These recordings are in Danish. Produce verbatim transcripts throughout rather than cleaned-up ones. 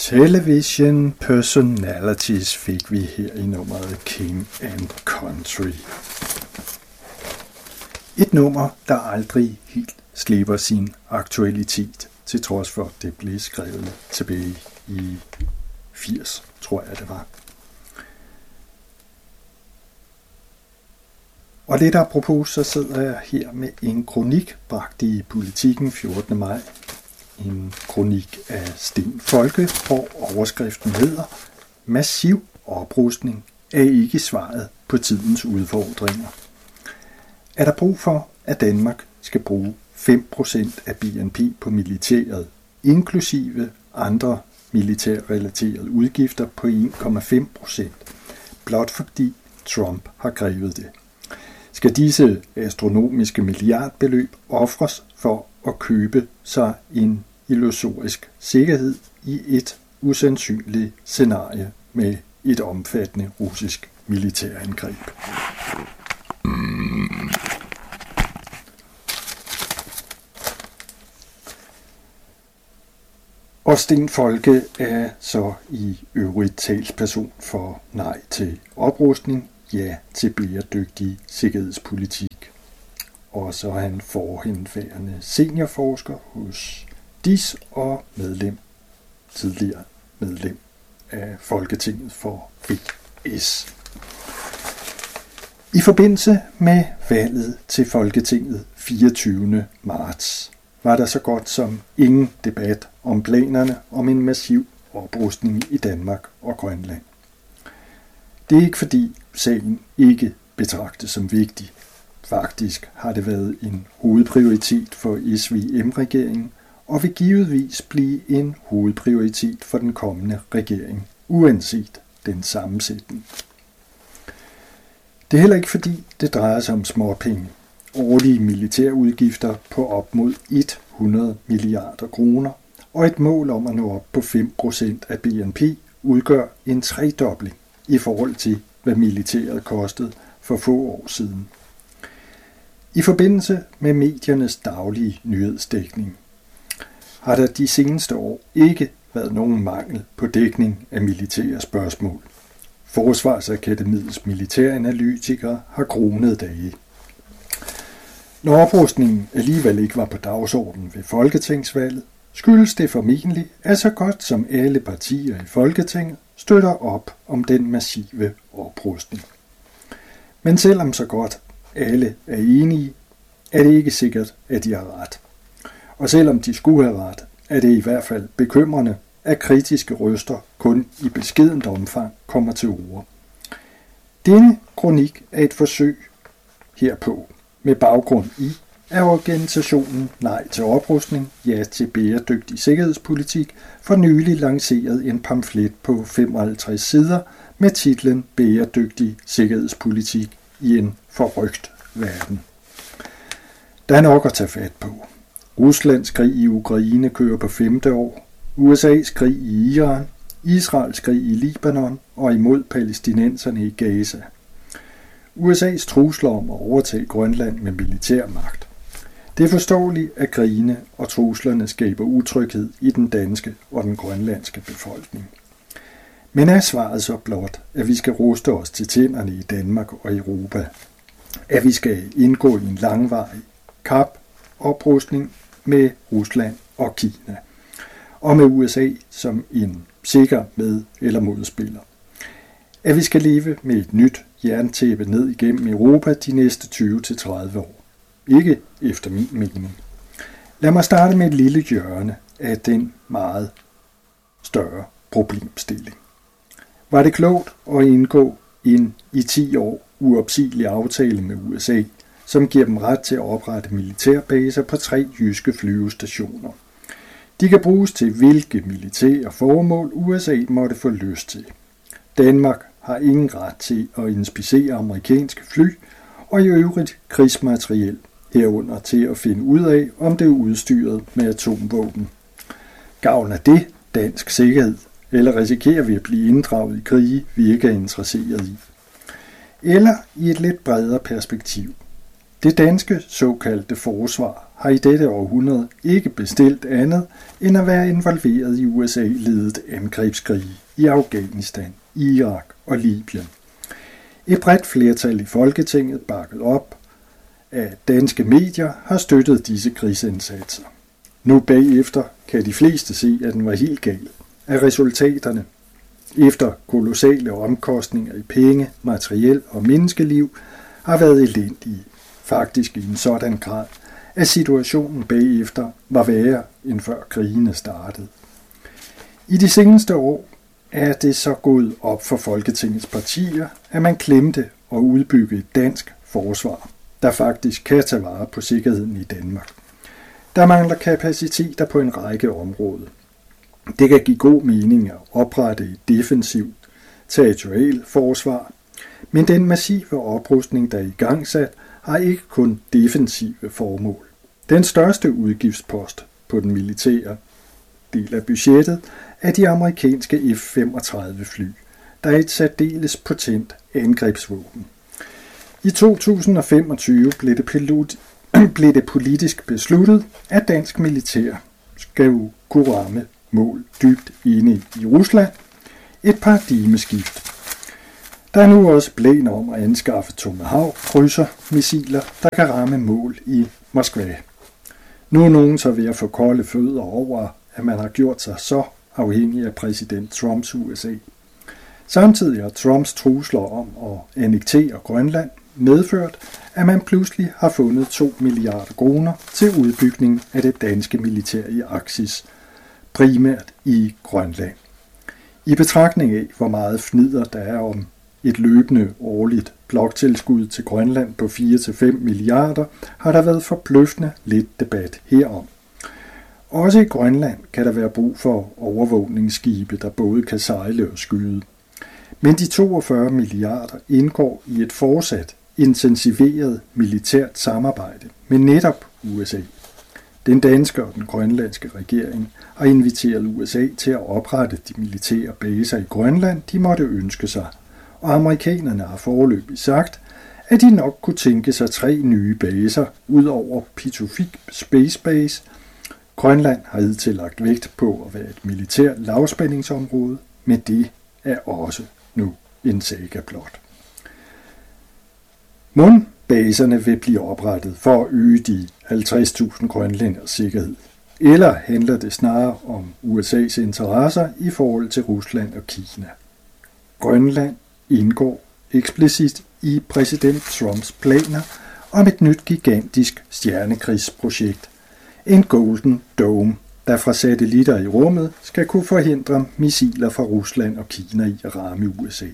Television Personalities fik vi her i nummeret King and Country. Et nummer, der aldrig helt slipper sin aktualitet, til trods for, at det blev skrevet tilbage i firs, tror jeg det var. Og lidt apropos, så sidder jeg her med en kronik, bragt i Politiken fjortende maj. En kronik af Sten Folke, hvor overskriften hedder Massiv oprustning er ikke svaret på tidens udfordringer. Er der brug for, at Danmark skal bruge fem procent af B N P på militæret, inklusive andre militærrelaterede udgifter på en komma fem procent, blot fordi Trump har grebet det? Skal disse astronomiske milliardbeløb ofres for at købe sig en illusorisk sikkerhed i et usandsynligt scenarie med et omfattende russisk militærangreb? Mm. Og Sten Folke er så i øvrigt talsperson for nej til oprustning, ja til bæredygtig sikkerhedspolitik. Og så er han forhenværende seniorforsker hos D I S og medlem, tidligere medlem af Folketinget for V S. I forbindelse med valget til Folketinget fireogtyvende marts var der så godt som ingen debat om planerne om en massiv oprustning i Danmark og Grønland. Det er ikke fordi sagen ikke betragtes som vigtig. Faktisk har det været en hovedprioritet for S V M-regeringen og vil givetvis blive en hovedprioritet for den kommende regering, uanset den sammensætning. Det er heller ikke fordi det drejer sig om småpenge. Årlige militærudgifter på op mod hundrede milliarder kroner og et mål om at nå op på fem procent af B N P udgør en tredobling i forhold til, hvad militæret kostede for få år siden. I forbindelse med mediernes daglige nyhedsdækning har der de seneste år ikke været nogen mangel på dækning af militære spørgsmål. Forsvarsakademiets militæranalytikere har kronede dage. Når oprustningen alligevel ikke var på dagsordenen ved folketingsvalget, skyldes det formentlig, at så godt som alle partier i Folketinget støtter op om den massive oprustning. Men selvom så godt alle er enige, er det ikke sikkert, at de har ret. Og selvom de skulle have ret, er det i hvert fald bekymrende, at kritiske røster kun i beskedent omfang kommer til orde. Denne kronik er et forsøg herpå, med baggrund i, at organisationen Nej til oprustning, ja til bæredygtig sikkerhedspolitik, for nylig lanceret en pamflet på femoghalvtreds sider med titlen Bæredygtig sikkerhedspolitik i en forrygt verden. Der er nok at tage fat på. Ruslands krig i Ukraine kører på femte år, U S A's krig i Iran, Israels krig i Libanon og imod palæstinenserne i Gaza. U S A's trusler om at overtage Grønland med militærmagt. Det er forståeligt, at krigene og truslerne skaber utryghed i den danske og den grønlandske befolkning. Men er svaret så blot, at vi skal ruste os til tænderne i Danmark og Europa? At vi skal indgå i en langvarig kap-oprustning med Rusland og Kina, og med U S A som en sikker med- eller modspiller? At vi skal leve med et nyt jerntæppe ned igennem Europa de næste tyve til tredive år? Ikke efter min mening. Lad mig starte med et lille hjørne af den meget større problemstilling. Var det klogt at indgå en i ti år uopsigelig aftale med U S A, som giver dem ret til at oprette militærbaser på tre jyske flyvestationer? De kan bruges til hvilke militære formål U S A måtte få lyst til. Danmark har ingen ret til at inspicere amerikanske fly og i øvrigt krigsmateriel, herunder til at finde ud af, om det er udstyret med atomvåben. Gavner det dansk sikkerhed, eller risikerer vi at blive inddraget i krige, vi ikke er interesseret i? Eller i et lidt bredere perspektiv. Det danske såkaldte forsvar har i dette århundrede ikke bestilt andet end at være involveret i U S A-ledet angrebskrige i Afghanistan, Irak og Libyen. Et bredt flertal i Folketinget, bakket op af danske medier, har støttet disse krigsindsatser. Nu bagefter kan de fleste se, at den var helt gal. Af resultaterne efter kolossale omkostninger i penge, materiel og menneskeliv har været elendige. Faktisk i en sådan grad, at situationen bagefter var værre end før krigene startede. I de seneste år er det så gået op for Folketingets partier, at man glemte at udbygge et dansk forsvar, der faktisk kan tage vare på sikkerheden i Danmark. Der mangler kapaciteter på en række områder. Det kan give god mening at oprette et defensivt territorialt forsvar, men den massive oprustning, der er igangsat, har ikke kun defensive formål. Den største udgiftspost på den militære del af budgettet er de amerikanske F femogtredive fly, der er et særdeles potent angrebsvåben. I to tusind og femogtyve blev det, pilot, blev det politisk besluttet, at dansk militær skal kunne ramme mål dybt inde i Rusland. Et paradigmeskift. Der er nu også planer om at anskaffe Tomahawk-krydsermissiler, der kan ramme mål i Moskva. Nu er nogen så ved at få kolde fødder over, at man har gjort sig så afhængig af præsident Trumps U S A. Samtidig har Trumps trusler om at annektere Grønland medført, at man pludselig har fundet to milliarder kroner til udbygning af det danske militær i Arktis, primært i Grønland. I betragtning af, hvor meget fnider der er om et løbende årligt bloktilskud til Grønland på fire til fem milliarder, har der været forbløffende lidt debat herom. Også i Grønland kan der være brug for overvågningsskibe, der både kan sejle og skyde. Men de toogfyrre milliarder indgår i et fortsat intensiveret militært samarbejde med netop U S A. Den danske og den grønlandske regering har inviteret U S A til at oprette de militære baser i Grønland, de måtte ønske sig, og amerikanerne har foreløbig sagt, at de nok kunne tænke sig tre nye baser ud over Pituffik Space Base. Grønland har hidtil lagt vægt på at være et militært lavspændingsområde, men det er også nu en saga blot. Mundbaserne vil blive oprettet for at øge de halvtreds tusind grønlænders sikkerhed. Eller handler det snarere om U S A's interesser i forhold til Rusland og Kina? Grønland indgår eksplicit i præsident Trumps planer om et nyt gigantisk stjernekrigsprojekt, en Golden Dome, der fra satellitter i rummet skal kunne forhindre missiler fra Rusland og Kina i at ramme U S A.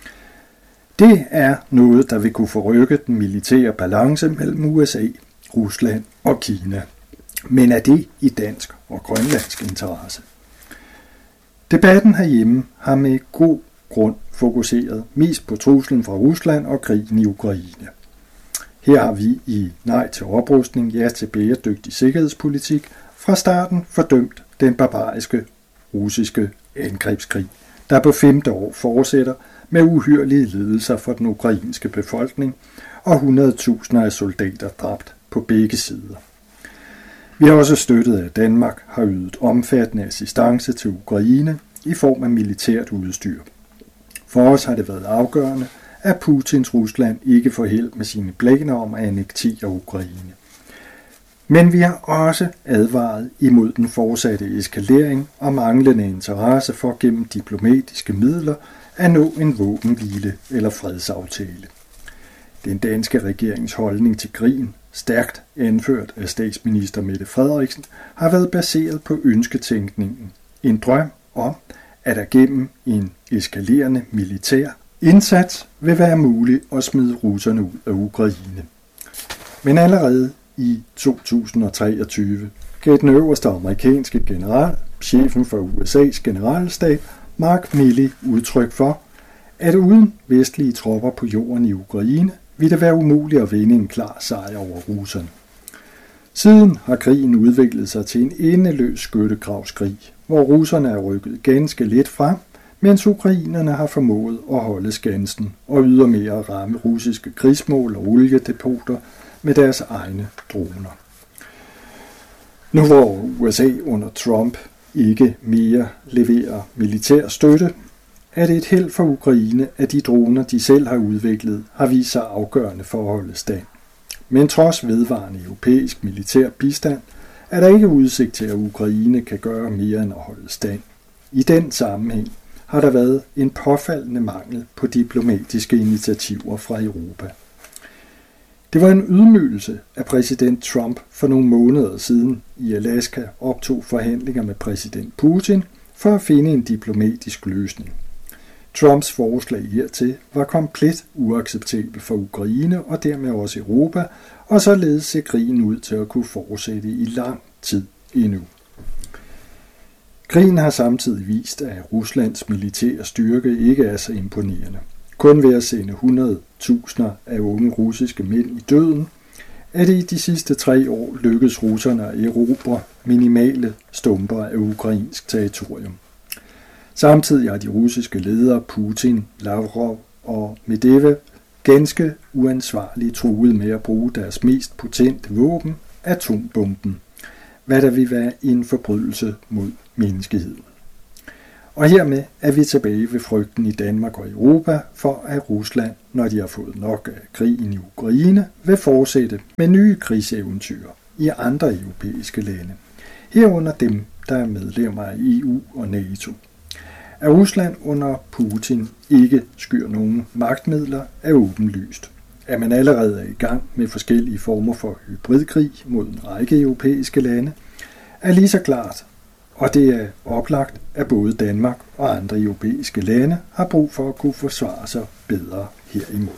Det er noget, der vil kunne forrykke den militære balance mellem U S A, Rusland og Kina. Men er det i dansk og grønlandsk interesse? Debatten herhjemme har med god grund fokuseret mest på truslen fra Rusland og krigen i Ukraine. Her har vi i Nej til oprustning, ja til bæredygtig sikkerhedspolitik fra starten fordømt den barbariske russiske angrebskrig, der på femte år fortsætter med uhyrlige lidelser for den ukrainske befolkning og hundredtusinder af soldater dræbt på begge sider. Vi har også støttet, at Danmark har ydet omfattende assistance til Ukraine i form af militært udstyr. For os har det været afgørende, at Putins Rusland ikke får held med sine planer om at annektere Ukraine. Men vi har også advaret imod den fortsatte eskalering og manglende interesse for gennem diplomatiske midler at nå en våbenhvile eller fredsaftale. Den danske regerings holdning til krigen, stærkt anført af statsminister Mette Frederiksen, har været baseret på ønsketænkningen. En drøm om, at der gennem en eskalerende militær indsats vil være muligt at smide russerne ud af Ukraine. Men allerede i to tusind og treogtyve gav den øverste amerikanske general, chefen for U S A's generalstab, Mark Milley, udtryk for, at uden vestlige tropper på jorden i Ukraine vil det være umuligt at vinde en klar sejr over russerne. Siden har krigen udviklet sig til en endeløs skyttegravskrig, hvor russerne er rykket ganske let frem, mens ukrainerne har formået at holde skansen og ydermere ramme russiske krigsmål og oliedepoter med deres egne droner. Nu hvor U S A under Trump ikke mere leverer militær støtte, er det et held for Ukraine, at de droner, de selv har udviklet, har vist sig afgørende for at holde stand. Men trods vedvarende europæisk militær bistand, er der ikke udsigt til, at Ukraine kan gøre mere end at holde stand. I den sammenhæng har der været en påfaldende mangel på diplomatiske initiativer fra Europa. Det var en ydmygelse, at præsident Trump for nogle måneder siden i Alaska optog forhandlinger med præsident Putin for at finde en diplomatisk løsning. Trumps forslag hertil var komplet uacceptabel for Ukraine og dermed også Europa, og således ser krigen ud til at kunne fortsætte i lang tid endnu. Krigen har samtidig vist, at Ruslands militære styrke ikke er så imponerende. Kun ved at sende hundrede tusinder af unge russiske mænd i døden, er det i de sidste tre år lykkedes russerne at erobre minimale stumper af ukrainsk territorium. Samtidig har de russiske ledere Putin, Lavrov og Medvedev ganske uansvarligt truet med at bruge deres mest potente våben, atombomben, hvad der vil være en forbrydelse mod menneskeheden. Og hermed er vi tilbage ved frygten i Danmark og Europa for, at Rusland, når de har fået nok af krigen i Ukraine, vil fortsætte med nye krigseventyr i andre europæiske lande, herunder dem, der er medlemmer af E U og NATO. At Rusland under Putin ikke skyr nogen magtmidler er åbenlyst. At man allerede er i gang med forskellige former for hybridkrig mod en række europæiske lande, er lige så klart, og det er oplagt, at både Danmark og andre europæiske lande har brug for at kunne forsvare sig bedre herimod.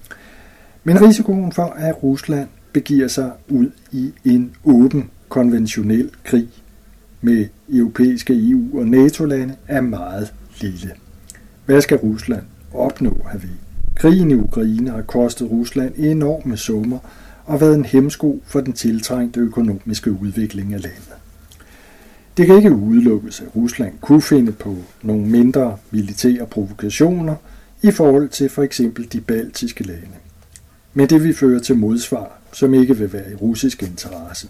Men risikoen for, at Rusland begiver sig ud i en åben konventionel krig med europæiske E U- og NATO-lande er meget lille. Hvad skal Rusland opnå herved? Krigen i Ukraine har kostet Rusland enorme summer og været en hæmsko for den tiltrængte økonomiske udvikling af landet. Det kan ikke udelukkes, at Rusland kunne finde på nogle mindre militære provokationer i forhold til for eksempel de baltiske lande. Men det vil føre til modsvar, som ikke vil være i russisk interesse.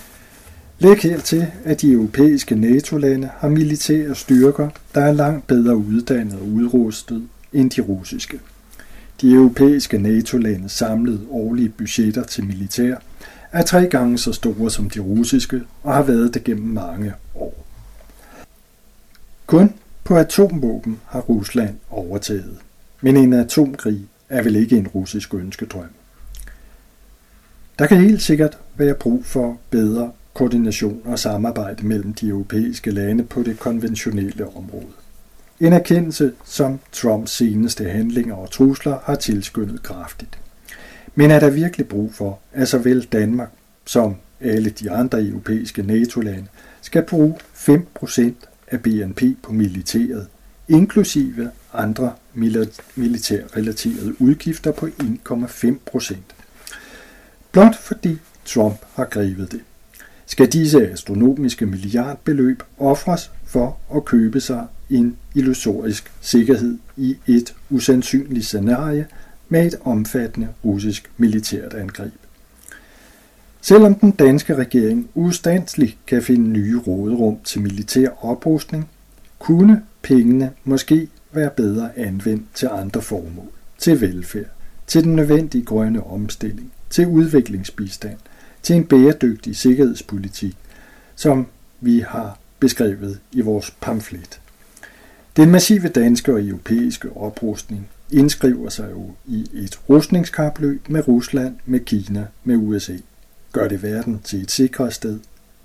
Læg hertil, at de europæiske NATO-lande har militære styrker, der er langt bedre uddannet og udrustet end de russiske. De europæiske NATO-lande samlede årlige budgetter til militær er tre gange så store som de russiske og har været det gennem mange år. Kun på atomvåben har Rusland overtaget, men en atomkrig er vel ikke en russisk ønskedrøm. Der kan helt sikkert være brug for bedre koordination og samarbejde mellem de europæiske lande på det konventionelle område. En erkendelse, som Trumps seneste handlinger og trusler har tilskyndet kraftigt. Men er der virkelig brug for, at såvel Danmark som alle de andre europæiske NATO-lande skal bruge fem procent af B N P på militæret, inklusive andre militærrelaterede udgifter på en komma fem procent? Blot fordi Trump har grebet det. Skal disse astronomiske milliardbeløb ofres for at købe sig en illusorisk sikkerhed i et usandsynligt scenarie med et omfattende russisk militært angreb? Selvom den danske regering ustandsligt kan finde nye råderum til militær oprustning, kunne pengene måske være bedre anvendt til andre formål, til velfærd, til den nødvendige grønne omstilling, til udviklingsbistand, til en bæredygtig sikkerhedspolitik, som vi har beskrevet i vores pamflet. Den massive danske og europæiske oprustning indskriver sig jo i et rustningskapløb med Rusland, med Kina, med U S A. Gør det verden til et sikrere sted?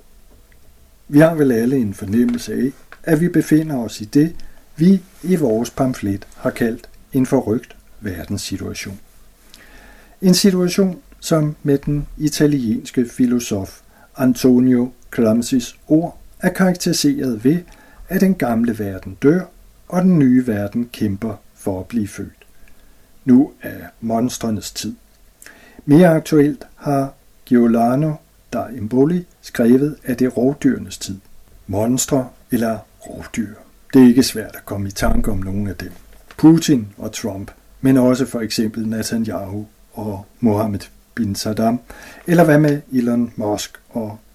Vi har vel alle en fornemmelse af, at vi befinder os i det, vi i vores pamflet har kaldt en forrygt verdenssituation. En situation, som med den italienske filosof Antonio Gramscis ord er karakteriseret ved, at den gamle verden dør, og den nye verden kæmper for at blive født. Nu er monstrenes tid. Mere aktuelt har Giuliano da Empoli skrevet, at det er rovdyrenes tid. Monstre eller rovdyr. Det er ikke svært at komme i tanke om nogen af dem. Putin og Trump, men også for eksempel Netanyahu og Mohammed bin Saddam, eller hvad med Elon Musk og Jeff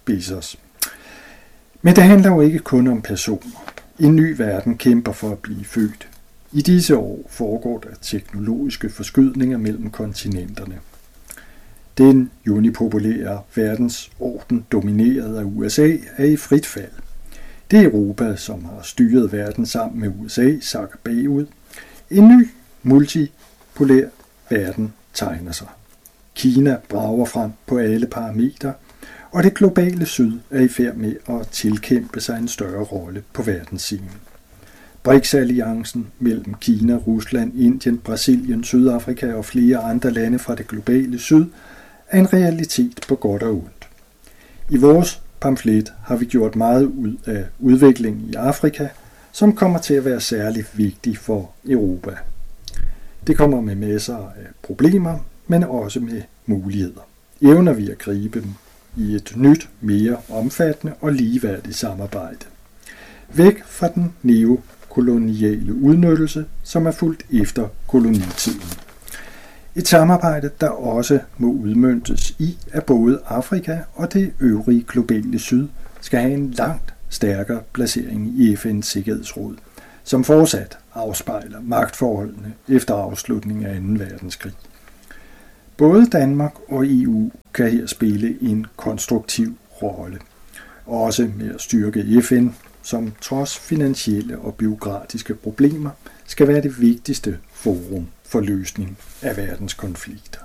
Bezos. Men det handler jo ikke kun om personer. En ny verden kæmper for at blive født. I disse år foregår der teknologiske forskydninger mellem kontinenterne. Den unipopulære verdensorden, domineret af U S A, er i frit fald. Det Europa, som har styret verden sammen med U S A, sakker bagud. En ny multipolær verden tegner sig. Kina brager frem på alle parametre, og det globale syd er i færd med at tilkæmpe sig en større rolle på verdensscenen. BRICS-alliancen mellem Kina, Rusland, Indien, Brasilien, Sydafrika og flere andre lande fra det globale syd er en realitet på godt og ondt. I vores pamflet har vi gjort meget ud af udviklingen i Afrika, som kommer til at være særlig vigtig for Europa. Det kommer med masser af problemer, men også med muligheder. Evner vi at gribe dem i et nyt, mere omfattende og ligeværdigt samarbejde. Væk fra den neokoloniale udnyttelse, som er fulgt efter kolonitiden. Et samarbejde, der også må udmøntes i, at både Afrika og det øvrige globale syd skal have en langt stærkere placering i F N's Sikkerhedsråd, som fortsat afspejler magtforholdene efter afslutningen af anden verdenskrig. Både Danmark og E U kan her spille en konstruktiv rolle, også med at styrke F N, som trods finansielle og bureaukratiske problemer skal være det vigtigste forum for løsning af verdens konflikter.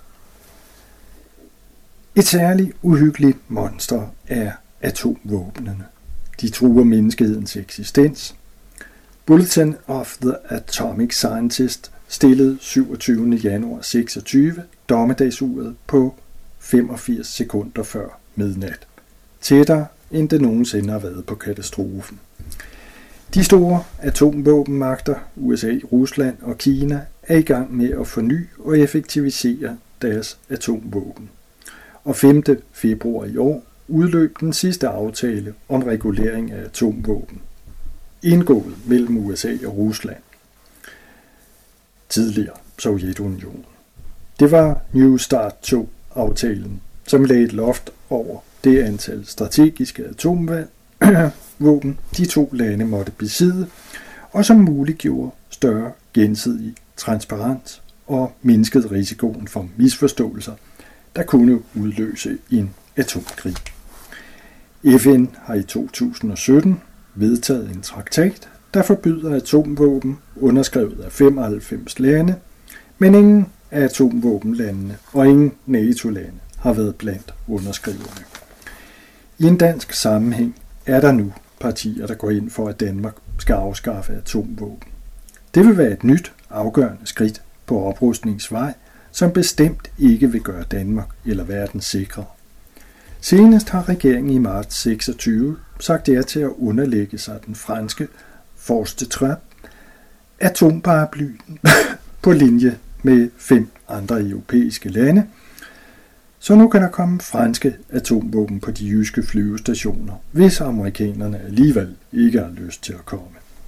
Et særligt uhyggeligt monster er atomvåbnene. De truer menneskehedens eksistens. Bulletin of the Atomic Scientist stillede syvogtyvende januar seksogtyve dommedagsuret på femogfirs sekunder før midnat. Tættere end det nogensinde har været på katastrofen. De store atomvåbenmagter, U S A, Rusland og Kina, er i gang med at forny og effektivisere deres atomvåben. Og femte februar i år udløb den sidste aftale om regulering af atomvåben, indgået mellem U S A og Rusland. Tidligere Sovjetunionen. Det var New START to-aftalen, som lagde et loft over det antal strategiske atomvåben, de to lande måtte besidde, og som muliggjorde større gensidig transparens og mindskede risikoen for misforståelser, der kunne udløse en atomkrig. F N har i to tusind og sytten vedtaget en traktat, der forbyder atomvåben, underskrevet af femoghalvfems lande, men ingen af atomvåbenlandene og ingen NATO-lande har været blandt underskriverne. I en dansk sammenhæng er der nu partier, der går ind for, at Danmark skal afskaffe atomvåben. Det vil være et nyt, afgørende skridt på oprustningsvej, som bestemt ikke vil gøre Danmark eller verden sikre. Senest har regeringen i marts seksogtyve sagt ja til at underlægge sig den franske Force Trap atomparaplyen på linje med fem andre europæiske lande, så nu kan der komme franske atomvåben på de jyske flyvestationer, hvis amerikanerne alligevel ikke har lyst til at komme.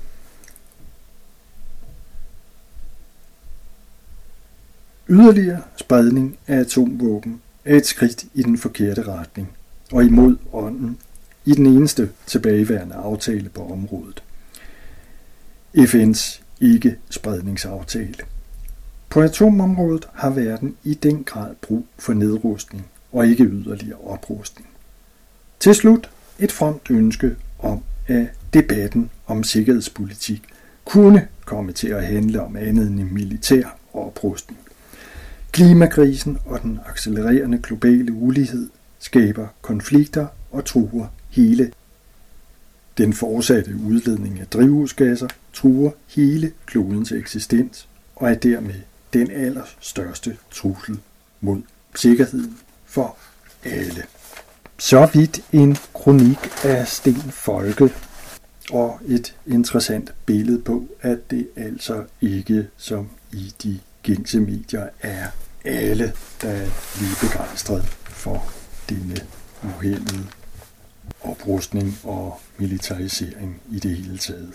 Yderligere spredning af atomvåben er et skridt i den forkerte retning og imod ånden i den eneste tilbageværende aftale på området. F N's ikke-spredningsaftale. På atomområdet har verden i den grad brug for nedrustning og ikke yderligere oprustning. Til slut et fromt ønske om, at debatten om sikkerhedspolitik kunne komme til at handle om andet end militær oprustning. Klimakrisen og den accelererende globale ulighed skaber konflikter og truer hele. Den fortsatte udledning af drivhusgasser truer hele klodens eksistens og er dermed den allerstørste trussel mod sikkerheden for alle. Så vidt en kronik af Sten Folke og et interessant billede på, at det altså ikke som i de gængse medier er alle, der er lige begejstret for denne uhæmmede oprustning og militarisering i det hele taget.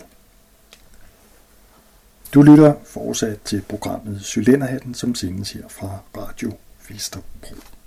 Du lytter fortsat til programmet Cylinderhatten, som sendes her fra Radio Vesterbro.